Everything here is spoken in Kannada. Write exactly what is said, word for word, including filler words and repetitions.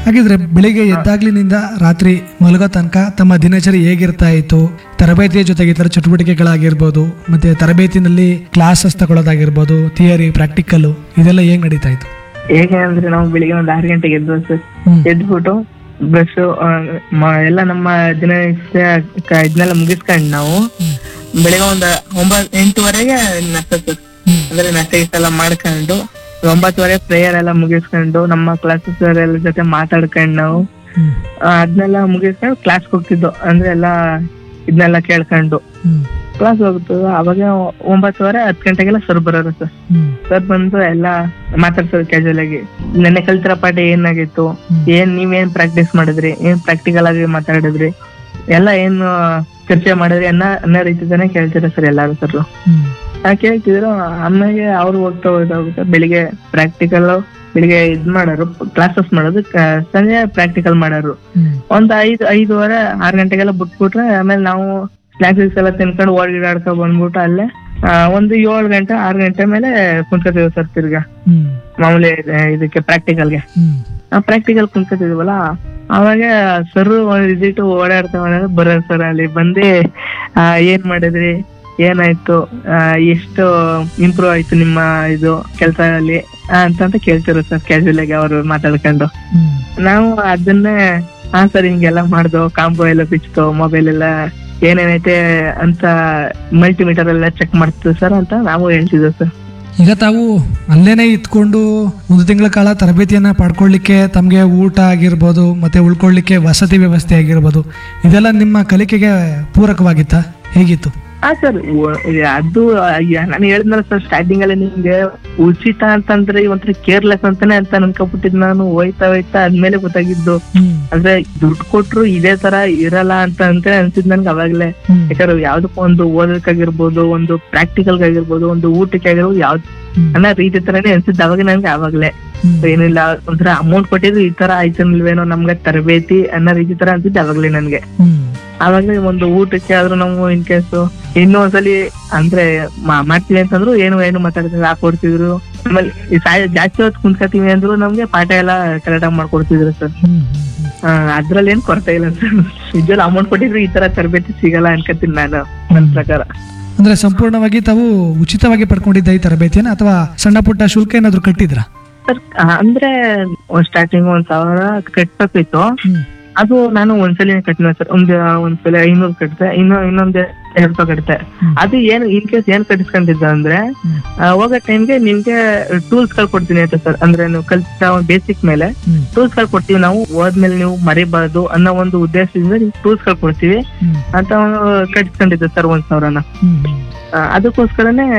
ಹಾಗಿದ್ರೆ ಬೆಳಿಗ್ಗೆ ಎದ್ದಾಗ್ಲಿನಿಂದ ರಾತ್ರಿ ಮಲಗೋ ತನಕ ತಮ್ಮ ದಿನಚರಿ ಹೇಗಿರ್ತಾ ಇತ್ತು? ತರಬೇತಿಯ ಜೊತೆಗೆ ಇತರ ಚಟುವಟಿಕೆಗಳಾಗಿರ್ಬೋದು, ಮತ್ತೆ ತರಬೇತಿನಲ್ಲಿ ಕ್ಲಾಸಸ್ ತಗೊಳ್ಳೋದಾಗಿರ್ಬೋದು, ಥಿಯರಿ ಪ್ರಾಕ್ಟಿಕಲ್ ಇದೆಲ್ಲ ಹೇಗ್ ನಡೀತಾ ಇತ್ತು? ಹೇಗೆ ಅಂದ್ರೆ ನಾವು ಬೆಳಿಗ್ಗೆ ಒಂದ್ ಆರು ಗಂಟೆಗೆ ಎದ್ದು ಸರ್, ಎದ್ಬಿಟ್ಟು ಬ್ರಷ್ ಎಲ್ಲ ನಮ್ಮ ದಿನನಿತ್ಯ ಕ- ಇದನ್ನೆಲ್ಲ ಮುಗಿಸ್ಕೊಂಡು ನಾವು ಬೆಳಿಗ್ಗೆ ಒಂದ್ ಒಂಬತ್ ಎಂಟುವರೆಗೆ ನಾಷ್ಟ ಸರ್. ಅಂದ್ರೆ ನಾಷ್ಟ ಗೀಷ್ಟ ಎಲ್ಲ ಮಾಡ್ಕೊಂಡು ಒಂಬತ್ತುವರೆ ಪ್ರೇಯರ್ ಎಲ್ಲ ಮುಗಿಸ್ಕೊಂಡು ನಮ್ಮ ಕ್ಲಾಸಸ್ ಎಲ್ಲ ಜೊತೆ ಮಾತಾಡ್ಕೊಂಡು ನಾವು ಅದನ್ನೆಲ್ಲ ಮುಗಿಸ್ಕೊಂಡು ಕ್ಲಾಸ್ಗೆ ಹೋಗ್ತಿದ್ದೋ. ಅಂದ್ರೆ ಎಲ್ಲ ಇದನ್ನೆಲ್ಲ ಕೇಳ್ಕೊಂಡು ಕ್ಲಾಸ್ ಹೋಗ್ತದ. ಅವಾಗ ಒಂಬತ್ತುವರೆ ಹತ್ತು ಗಂಟೆಗೆಲ್ಲ ಸರ್ ಬರೋರು ಸರ್. ಸರ್ ಬಂದು ಎಲ್ಲ ಮಾತಾಡ್ಸೋದು ಕ್ಯಾಶುವಲ್ ಆಗಿ, ನೆನ್ನೆ ಕಲ್ತಿರೋ ಪಾಠ ಏನಾಗಿತ್ತು, ಏನ್ ನೀವೇನ್ ಪ್ರಾಕ್ಟೀಸ್ ಮಾಡಿದ್ರಿ, ಏನ್ ಪ್ರಾಕ್ಟಿಕಲ್ ಆಗಿ ಮಾತಾಡಿದ್ರಿ, ಎಲ್ಲ ಏನು ಚರ್ಚೆ ಮಾಡಿದ್ರಿ ಅನ್ನೋ ಅನ್ನೋ ರೀತಿದಾನೆ ಕೇಳ್ತೀರ ಸರ್ ಎಲ್ಲಾರು ಸರ್. ನಾ ಕೇಳ್ತಿದ್ರು. ಆಮೇಲೆ ಅವ್ರು ಹೋಗ್ತಾ ಹೋಗ್ತಾ ಹೋಗ್ತಾ ಬೆಳಿಗ್ಗೆ ಪ್ರಾಕ್ಟಿಕಲ್ ಬೆಳಿಗ್ಗೆ ಇದ್ ಮಾಡೋರು, ಕ್ಲಾಸಸ್ ಮಾಡೋದು, ಸಂಜೆ ಪ್ರಾಕ್ಟಿಕಲ್ ಮಾಡೋರು. ಒಂದ್ ಐದ್ ಐದುವರೆ ಆರ್ ಗಂಟೆಗೆಲ್ಲ ಬಿಟ್ಬಿಟ್ರೆ ಆಮೇಲೆ ನಾವು ಸ್ನಾಕ್ಸ್ ಎಲ್ಲ ತಿನ್ಕೊಂಡು ಓಡಾಡ್ಕೊಂಡ್ ಬಂದ್ಬಿಟ್ಟು ಅಲ್ಲೇ ಆ, ಒಂದು ಏಳು ಗಂಟೆ ಆರು ಗಂಟೆ ಮೇಲೆ ಕುಂತ್ಕೋತೀವಿ ಸರ್ ತಿರ್ಗಾ ಮಾಮೂಲಿ ಇದಕ್ಕೆ ಪ್ರಾಕ್ಟಿಕಲ್ಗೆ. ನಾವು ಪ್ರಾಕ್ಟಿಕಲ್ ಕುಂತ್ಕೋತಿದ್ವಲ್ಲ ಅವಾಗ ಸರ್ ಒಂದ್ ವಿಸಿಟ್ ಓಡಾಡ್ತಾ ಬರೋರು ಸರ್. ಅಲ್ಲಿ ಬಂದು ಆ, ಏನ್ ಮಾಡಿದ್ರಿ, ಏನಾಯ್ತು, ಆ, ಎಷ್ಟು ಇಂಪ್ರೂವ್ ಆಯ್ತು ನಿಮ್ಮ ಇದು ಕೆಲಸ ಅಲ್ಲಿ ಅಂತ ಕೇಳ್ತಿರೋ ಸರ್ ಕ್ಯಾಶುವಲ್ ಆಗಿ ಅವರು ಮಾತಾಡ್ಕೊಂಡು. ನಾವು ಅದನ್ನೇ ಹಾ ಸರ್ ಹಿಂಗೆಲ್ಲ ಮಾಡ್ದೋ, ಕಾಂಬೋ ಎಲ್ಲ ಬಿಚ್ತೋ, ಮೊಬೈಲ್ ಎಲ್ಲ ಏನೇನೈತೆ ಅಂತ ಮಲ್ಟಿಮೀಟರ್ ಎಲ್ಲ ಚೆಕ್ ಮಾಡ್ತೀವಿ ಸರ್ ಅಂತ ನಾವು ಹೇಳ್ತಿದ್ವಿ ಸರ್. ಈಗ ತಾವು ಅಲ್ಲೇನೆ ಇತ್ಕೊಂಡು ಒಂದು ತಿಂಗಳ ಕಾಲ ತರಬೇತಿಯನ್ನ ಪಡ್ಕೊಳ್ಳಿಕ್ಕೆ ತಮಗೆ ಊಟ ಆಗಿರ್ಬೋದು, ಮತ್ತೆ ಉಳ್ಕೊಳ್ಳಿಕ್ಕೆ ವಸತಿ ವ್ಯವಸ್ಥೆ ಆಗಿರ್ಬೋದು, ಇದೆಲ್ಲ ನಿಮ್ಮ ಕಲಿಕೆಗೆ ಪೂರಕವಾಗಿತ್ತಾ? ಹೇಗಿತ್ತು? ಹಾ ಸರ್, ಅದು ನಾನು ಹೇಳಿದ್ನಲ್ಲ ಸರ್ ಸ್ಟಾರ್ಟಿಂಗ್ ಅಲ್ಲಿ ನಿಮ್ಗೆ ಉಚಿತ ಅಂತಂದ್ರೆ ಒಂಥರ ಕೇರ್ಲೆಸ್ ಅಂತಾನೆ ಅಂತ ಅನ್ಕೊಬಿಟ್ಟಿದ್ ನಾನು. ಹೋಯ್ತಾ ಹೋಯ್ತಾ ಆದ್ಮೇಲೆ ಗೊತ್ತಾಗಿದ್ದು ಅಂದ್ರೆ ದುಡ್ಡು ಕೊಟ್ರು ಇದೇ ತರ ಇರಲ್ಲ ಅಂತ ಅಂತ ಅನ್ಸಿದ್ ನನ್ಗೆ ಅವಾಗ್ಲೇ. ಯಾಕಂದ್ರೆ ಯಾವ್ದಕ್ಕೂ ಒಂದು ಓದಕ್ಕಾಗಿರ್ಬೋದು, ಒಂದು ಪ್ರಾಕ್ಟಿಕಲ್ ಆಗಿರ್ಬೋದು, ಒಂದು ಊಟಕ್ಕೆ ಆಗಿರ್ಬೋದು, ಯಾವ್ದು ಅನ್ನೋ ರೀತಿ ತರಾನೇ ಅನ್ಸಿದ್ ಅವಾಗ ನನ್ಗೆ ಅವಾಗ್ಲೇ. ಏನಿಲ್ಲ ಒಂಥರ ಅಮೌಂಟ್ ಕೊಟ್ಟಿದ್ರು ಈ ತರ ಆಯ್ತಲ್ವೇನೋ ನಮ್ಗೆ ತರಬೇತಿ ಅನ್ನೋ ರೀತಿ ತರ ಅನ್ಸಿದ್ ಅವಾಗ್ಲೇ ನನ್ಗೆ. ಆವಾಗ್ಲೇ ಒಂದು ಊಟಕ್ಕೆ ಆದ್ರೂ ನಾವು ಇನ್ ಕೇಸು ಇನ್ನೂ ಒಂದ್ಸಲಿ ಅಂದ್ರೆ ಮಾಡ್ತೀವಿ ಅಂತಂದ್ರು ಏನು ಏನು ಮಾತಾಡ್ತಿದ್ರು ಹಾಕೊಡ್ತಿದ್ರು. ಆಮೇಲೆ ಜಾಸ್ತಿ ಹೊತ್ತು ಕುಂತ್ಕತೀವಿ ಅಂದ್ರು ನಮ್ಗೆ ಪಾಠ ಎಲ್ಲ ಕರೆಕ್ಟ್ ಆಗಿ ಮಾಡ್ಕೊಡ್ತಿದ್ರು ಸರ್. ಅದ್ರಲ್ಲಿ ಏನ್ ಕೊರತೆ ಇಲ್ಲ ಸರ್. ನಿಜವಾಗ್ಲೂ ಅಮೌಂಟ್ ಕೊಟ್ಟಿದ್ರು ಈ ತರ ತರಬೇತಿ ಸಿಗಲ್ಲ ಅನ್ಕೋತೀನಿ ನಾನು ನನ್ನ ಪ್ರಕಾರ. ಅಂದ್ರೆ ಸಂಪೂರ್ಣವಾಗಿ ತಾವು ಉಚಿತವಾಗಿ ಪಡ್ಕೊಂಡಿದ್ದ ಈ ತರಬೇತಿಯನ್ನ ಅಥವಾ ಸಣ್ಣ ಪುಟ್ಟ ಶುಲ್ಕ ಏನಾದ್ರು ಕಟ್ಟಿದ್ರಾ? ಸರ್ ಅಂದ್ರೆ ಸ್ಟಾರ್ಟಿಂಗ್ ಒಂದ್ ಸಾವಿರ ಕಟ್ಬೇಕಿತ್ತು. ಅದು ನಾನು ಒಂದ್ಸಲಿನೇ ಕಟ್ಟಿನ ಸರ್. ಒಂದ್ ಒಂದ್ಸಲ ಐನೂರು ಕಟ್ಟಿದೆ, ಇನ್ನು ಇನ್ನೊಂದ್ ಎರಡ್ ರೂಪಾಯಿ ಕಟ್ಟಿದೆ. ಅದು ಏನು ಇನ್ ಕೇಸ್ ಏನ್ ಕಟ್ಟಿಸ್ಕೊಂಡಿದ್ದ ಅಂದ್ರೆ ಹೋಗೋ ಟೈಮ್ಗೆ ನಿಮ್ಗೆ ಟೂಲ್ಸ್ ಗಳು ಕೊಡ್ತೀನಿ ಅಂತ ಸರ್. ಅಂದ್ರೆ ನೀವು ಕಲ್ತ ಬೇಸಿಕ್ ಮೇಲೆ ಟೂಲ್ಸ್ ಗಳು ಕೊಡ್ತೀವಿ ನಾವು, ಹೋದ್ಮೇಲೆ ನೀವು ಮರಿಬಾರ್ದು ಅನ್ನೋ ಒಂದು ಉದ್ದೇಶದಿಂದ ಟೂಲ್ಸ್ ಗಳು ಕೊಡ್ತೀವಿ ಅಂತ ಕಟ್ಟಿಸ್ಕೊಂಡಿದ್ದೆ ಸರ್ ಒಂದ್ ಸಾವಿರನ. ಅದಕ್ಕೋಸ್ಕರನೇ